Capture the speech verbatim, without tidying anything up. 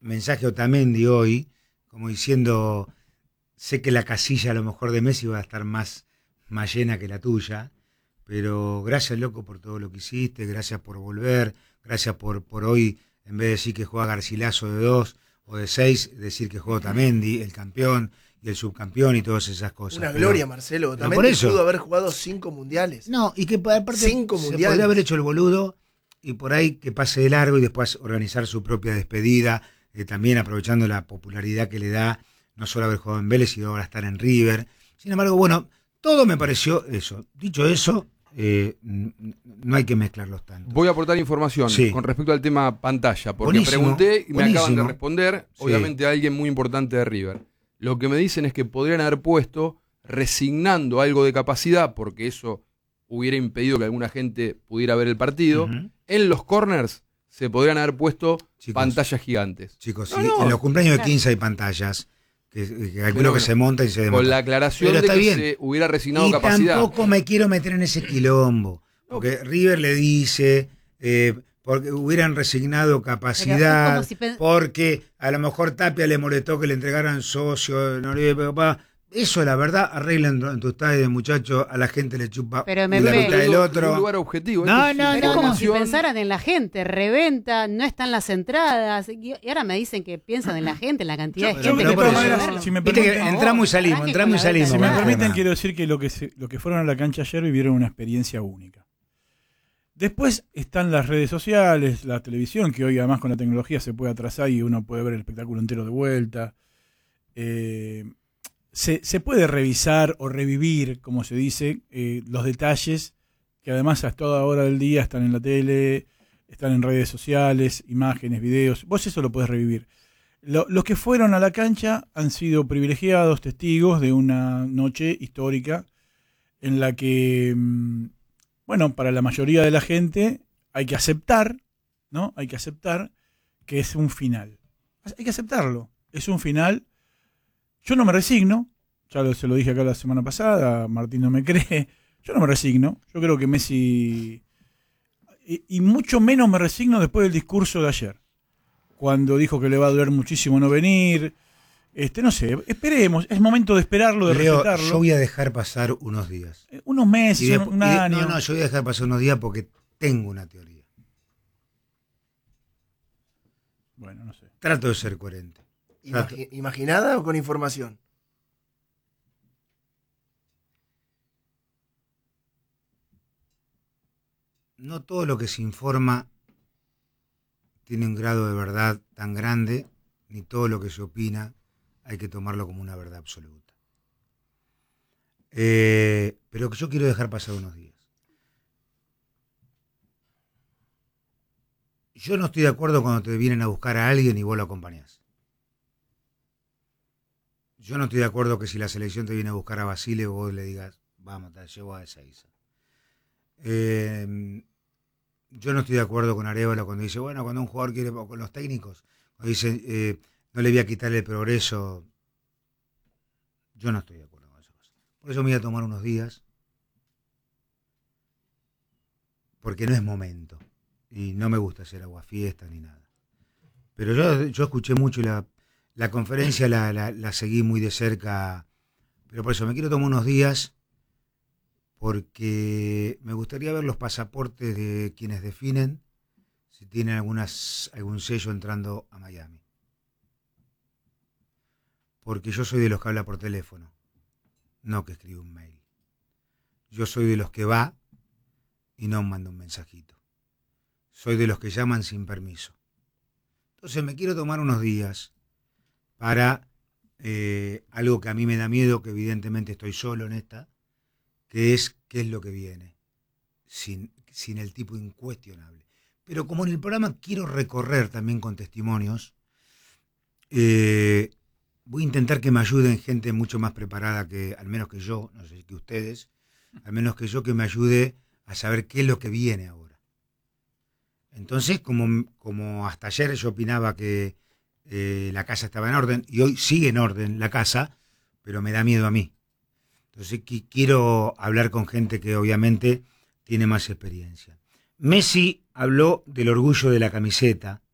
mensaje a Otamendi hoy, como diciendo, sé que la casilla a lo mejor de Messi va a estar más, más llena que la tuya, pero gracias, loco, por todo lo que hiciste, gracias por volver, gracias por, por hoy, en vez de decir que juega Garcilaso de dos o de seis, decir que juega Otamendi, el campeón y el subcampeón y todas esas cosas. Una pero, gloria, Marcelo. Otamendi pudo haber jugado cinco mundiales. No, y que aparte cinco se mundiales. podría haber hecho el boludo y por ahí que pase de largo y después organizar su propia despedida, eh, también aprovechando la popularidad que le da, no solo haber jugado en Vélez, sino ahora estar en River. Sin embargo, bueno, todo me pareció eso. Dicho eso, eh, no hay que mezclarlos tanto. Voy a aportar información sí. con respecto al tema pantalla, porque buenísimo, pregunté y me buenísimo. acaban de responder, obviamente, sí. a alguien muy importante de River. Lo que me dicen es que podrían haber puesto resignando algo de capacidad, porque eso hubiera impedido que alguna gente pudiera ver el partido. Uh-huh. En los corners se podrían haber puesto chicos, pantallas gigantes. Chicos, no, sí, no. en los cumpleaños de quince hay pantallas. Que, que calculo que se monta y se desmonta. Con la aclaración de que bien. se hubiera resignado y capacidad. Tampoco me quiero meter en ese quilombo. Porque no. River le dice, eh, porque hubieran resignado capacidad, si pen... porque a lo mejor Tapia le molestó que le entregaran socio, no le papá. Eso, la verdad, arreglan en tu estadio de muchachos, a la gente le chupa pero me la mitad del otro. Un lugar objetivo. No, no, no. Es como si pensaran en la gente, reventa, no están las entradas. Y ahora me dicen que piensan en la gente, en la cantidad yo, de gente que puede llegar. Si me permiten, que entramos y salimos, entramos y salimos. Si me permiten, quiero decir que lo que, se, lo que fueron a la cancha ayer vivieron una experiencia única. Después están las redes sociales, la televisión, que hoy además con la tecnología se puede atrasar y uno puede ver el espectáculo entero de vuelta. Eh... Se, se puede revisar o revivir, como se dice, eh, los detalles que además a toda hora del día están en la tele, están en redes sociales, imágenes, videos. Vos eso lo podés revivir. Lo, los que fueron a la cancha han sido privilegiados, testigos de una noche histórica en la que, bueno, para la mayoría de la gente hay que aceptar, ¿no? Hay que aceptar que es un final. Hay que aceptarlo. Es un final. Yo no me resigno, ya lo, se lo dije acá la semana pasada, Martín no me cree, yo no me resigno, yo creo que Messi, y, y mucho menos me resigno después del discurso de ayer, cuando dijo que le va a doler muchísimo no venir, este no sé, esperemos, es momento de esperarlo, de Leo, respetarlo. Yo voy a dejar pasar unos días. Eh, unos meses, de, un, un año. De, no, no, yo voy a dejar pasar unos días porque tengo una teoría. Bueno, no sé. Trato de ser coherente. Imagi- ¿Imaginada o con información? No todo lo que se informa tiene un grado de verdad tan grande, ni todo lo que se opina hay que tomarlo como una verdad absoluta. Eh, pero yo quiero dejar pasar unos días. Yo no estoy de acuerdo cuando te vienen a buscar a alguien y vos lo acompañás. Yo no estoy de acuerdo que si la selección te viene a buscar a Basile vos le digas, vamos, te llevo a esa Isa. Eh, yo no estoy de acuerdo con Arévalo cuando dice, bueno, cuando un jugador quiere, con los técnicos, cuando dice, eh, no le voy a quitar el progreso. Yo no estoy de acuerdo con esas cosas. Por eso me voy a tomar unos días, porque no es momento. Y no me gusta hacer aguafiestas ni nada. Pero yo, yo escuché mucho la... La conferencia la, la, la seguí muy de cerca, pero por eso me quiero tomar unos días porque me gustaría ver los pasaportes de quienes definen si tienen algunas, algún sello entrando a Miami. Porque yo soy de los que habla por teléfono, no que escribe un mail. Yo soy de los que va y no manda un mensajito. Soy de los que llaman sin permiso. Entonces me quiero tomar unos días para eh, algo que a mí me da miedo, que evidentemente estoy solo en esta, que es qué es lo que viene, sin, sin el tipo incuestionable. Pero como en el programa quiero recorrer también con testimonios, eh, voy a intentar que me ayuden gente mucho más preparada que, al menos que yo, no sé, que ustedes, al menos que yo, que me ayude a saber qué es lo que viene ahora. Entonces, como, como hasta ayer yo opinaba que Eh, la casa estaba en orden y hoy sigue en orden la casa, pero me da miedo a mí. Entonces qu- quiero hablar con gente que obviamente tiene más experiencia. Messi habló del orgullo de la camiseta